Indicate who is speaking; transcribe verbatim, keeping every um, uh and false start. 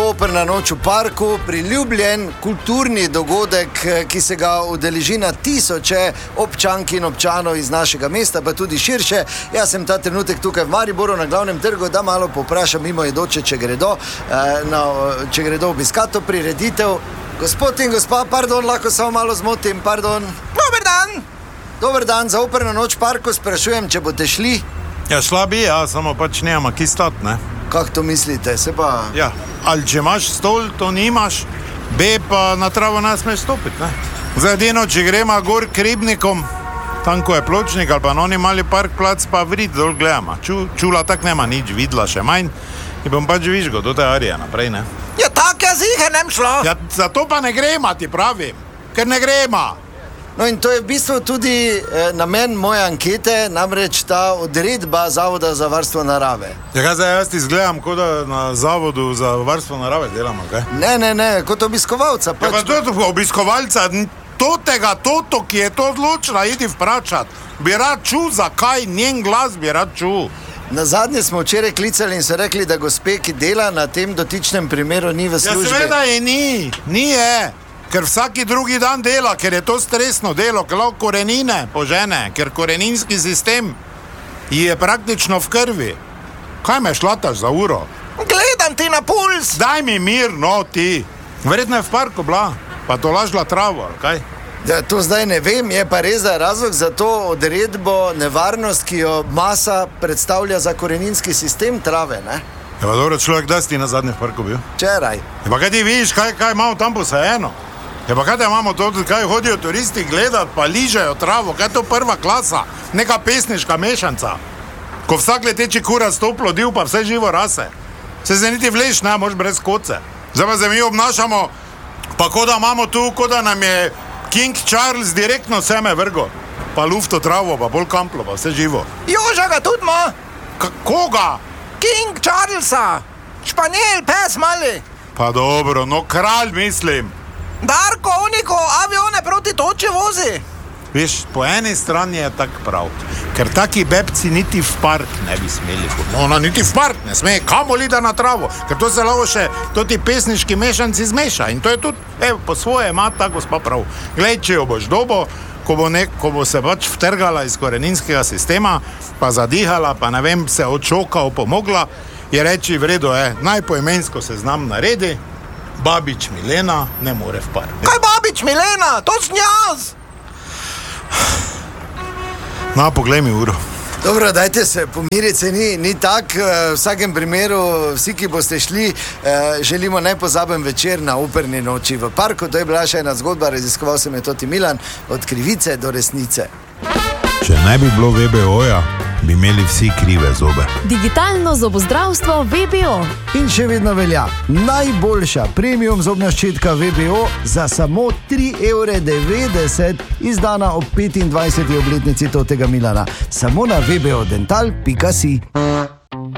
Speaker 1: Operna noč v parku, priljubljen kulturni dogodek, ki se ga udeleži na tisoče občank in občanov iz našega mesta, pa tudi širše. Jaz sem ta trenutek tukaj v Mariboru na glavnem trgu, da malo poprašam mimoidoče, če gredo, no, če gredo obiskat to prireditev. Gospod in gospa, pardon, lahko samo malo zmotim, pardon.
Speaker 2: Dober dan!
Speaker 1: Dober dan, za Operno noč v parku sprašujem, če boste šli.
Speaker 3: Ja, šla bi, ja, samo pač nema kistat, ne?
Speaker 1: Kako to mislite, se pa...
Speaker 3: Ja, ali če imaš stol, to nimaš, B pa na travo ne smeš stopiti, ne? Zdaj edino, če gremo gor k ribnikom, tam ko je pločnik ali pa na oni mali park plac, pa vrid dol gledamo. Ču, čula tak nema nič, videla še manj in bom pač vižgo do te arije naprej, ne?
Speaker 2: Ja, tak jaz jih nem šlo.
Speaker 3: Ja, zato pa ne grema, ti pravim, ker ne grema.
Speaker 1: No in to je v bistvu tudi eh, namen moje ankete, namreč ta odredba Zavoda za varstvo narave.
Speaker 3: Ja, kaj zdaj jaz izgledam, kot da na Zavodu za varstvo narave delamo, kaj?
Speaker 1: Ne, ne, ne, kot obiskovalca.
Speaker 3: Pač... Ja, pa to je obiskovalca, totega, toto, ki je to odločila, idi vprašat. Bi rad čul, zakaj njen glas bi rad čul.
Speaker 1: Na zadnje smo včeraj klicali in so rekli, da gospe, ki dela na tem dotičnem primeru, ni v službi.
Speaker 3: Ja, seveda je ni, ni je. Ker vsaki drugi dan dela, ker je to stresno delo, ker lahko korenine požene, ker koreninski sistem je praktično v krvi. Kaj me šlataš za uro?
Speaker 2: Gledam ti na puls.
Speaker 3: Daj mi mir, no ti. Verjetno je v parku bila, pa to lažla travo, ali kaj?
Speaker 1: Ja, to zdaj ne vem, je pa res da razlog za to odredbo nevarnost, ki jo masa predstavlja za koreninski sistem trave, ne?
Speaker 3: Ja, pa dobro, človek, da si ti na zadnje v parku bil?
Speaker 1: Včeraj.
Speaker 3: Ja, pa kaj ti vidiš, kaj, kaj imamo tam posajeno? Ja, pa kaj da imamo to, kaj hodijo turisti gledat, pa ližejo travo, kaj je to prva klasa, neka pesniška mešanca. Ko vsak leteči kura stoplo div, pa vse živo rase. Se zdaj niti vleš, ne, moš brez koce. Zdaj pa se mi obnašamo, pa ko da imamo tu, ko da nam je King Charles direktno seme vrgo, pa lufto travo, pa bolj kamplo, pa vse živo.
Speaker 2: Joža ga tudi ima.
Speaker 3: K- koga?
Speaker 2: King Charlesa, Španjel, pes mali.
Speaker 3: Pa dobro, no kralj mislim.
Speaker 2: Darko, oniko avione proti toči vozi.
Speaker 3: Veš, po eni strani je tak prav, ker taki bebci niti v park ne bi smeli. No, no, niti v park ne sme, kamo li da na travo, ker to se lahko še to ti pesniški mešanci zmeša in to je tudi, evo, po svoje ima ta gospa prav. Glej, če jo boš dobo, ko bo, nek, ko bo se pač vtrgala iz koreninskega sistema, pa zadihala, pa ne vem, se odšoka opomogla, je reči, v redu je, najpoimensko se znam naredi, Babič Milena ne more v park.
Speaker 2: Kaj Babič Milena? To sem jaz!
Speaker 3: No, poglej mi uro.
Speaker 1: Dobro, dajte se, pomiriti se ni, ni tak. V vsakem primeru, vsi, ki boste šli, želimo nepozaben večer na Operni noči v parku. To je bila še ena zgodba, raziskoval sem je Toti Milan, od krivice do resnice.
Speaker 3: Če ne bi bilo V B O-ja, bi imeli vsi krive zobe.
Speaker 4: Digitalno zobozdravstvo V B O.
Speaker 1: In še vedno velja, najboljša premium zobna ščetka V B O za samo tri evre devetdeset, izdana ob petindvajseti obletnici Totega Milana. Samo na v b o dental pika si.